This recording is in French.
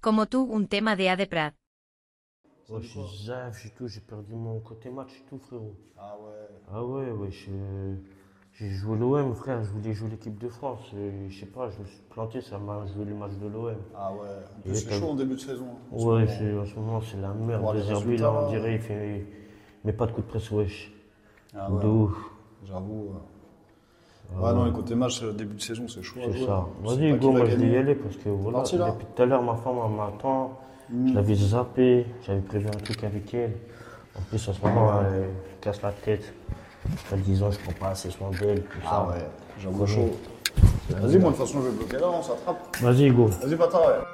como tú un tema de A de Prat. Ouais, je suis zaf, j'ai tout, j'ai perdu mon côté match et tout, frérot. Ah ouais. Ah ouais, ouais, j'ai joué l'OM, frère, je voulais jouer l'équipe de France. Et je sais pas, je me suis planté, ça m'a joué le match de l'OM. Ah ouais. En plus, Et c'est t'as- chaud en début de saison. En ce Ouais, moment. en ce moment, c'est la merde. Voir les De Zerbi, résultats, là, on là. dirait, il met pas de coup de presse, wesh. Ah De ouais. ouf. J'avoue. Ouais, non, les côtés match, début de saison, c'est chaud à C'est jouer. ça. Tu sais Vas-y, pas Hugo, qui va moi je vais y gagner. aller parce que voilà, Parti, là depuis tout à l'heure, ma femme elle m'attend. Je l'avais zappé, j'avais prévu un truc avec elle. En plus, en ce moment, elle me casse la tête. Elle disant, je prends pas assez soin d'elle, tout ça. Ah ouais, j'avoue Comment chaud. Vas-y, moi, de toute façon, je vais bloquer là, on s'attrape. Vas-y, Hugo. Vas-y, Pata, ouais.